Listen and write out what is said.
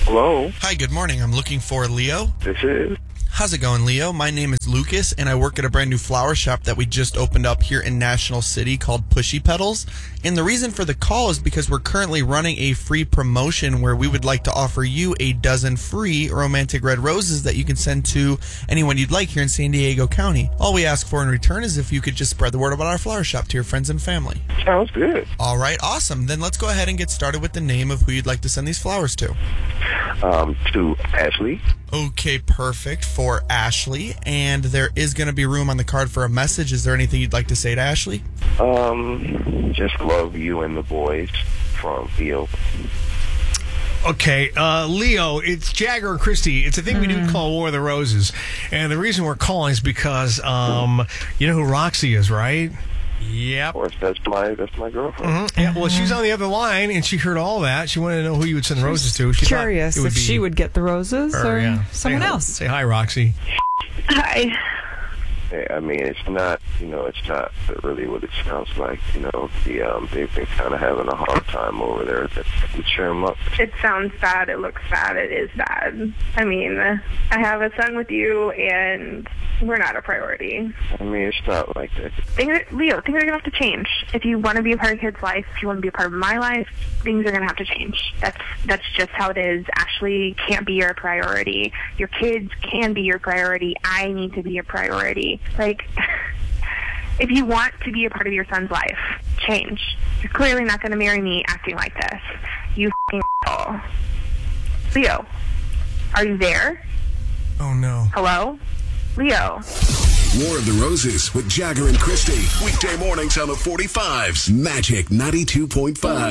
Hello? Hi, good morning. I'm looking for Leo. This is? How's it going, Leo? My name is Lucas, and I work at a brand new flower shop that we just opened up here in National City called Pushy Petals. And the reason for the call is because we're currently running a free promotion where we would like to offer you a dozen free romantic red roses that you can send to anyone you'd like here in San Diego County. All we ask for in return is if you could just spread the word about our flower shop to your friends and family. Sounds good. All right, awesome. Then let's go ahead and get started with the name of who you'd like to send these flowers to. To Ashley. Okay, perfect, for Ashley. And there is going to be room on the card for a message. Is there anything you'd like to say to Ashley? Just love you and the boys from Leo. Okay, Leo, it's Jagger and Christy. It's a thing we do call War of the Roses. And the reason we're calling is because, you know who Roxy is, right? Yep. Of course, that's my girlfriend. Yeah, well, she's on the other line, and she heard all that. She wanted to know who you would send the roses to. She Curious if she would get the roses or someone else. Say hi, Roxy. Hi. I mean, it's not really what it sounds like. They've been kind of having a hard time over there. To cheer them up. It sounds bad. It looks bad. It is bad. I mean, I have a son with you, and we're not a priority. I mean, it's not like that. Leo, things are going to have to change. If you want to be a part of your kid's life, if you want to be a part of my life, things are going to have to change. That's just how it is. Ashley can't be your priority. Your kids can be your priority. I need to be your priority. Like, if you want to be a part of your son's life, change. You're clearly not going to marry me acting like this. You f***ing asshole. Leo, are you there? Oh, no. Hello? Leo. War of the Roses with Jagger and Christy. Weekday mornings on the 45s. Magic 92.5.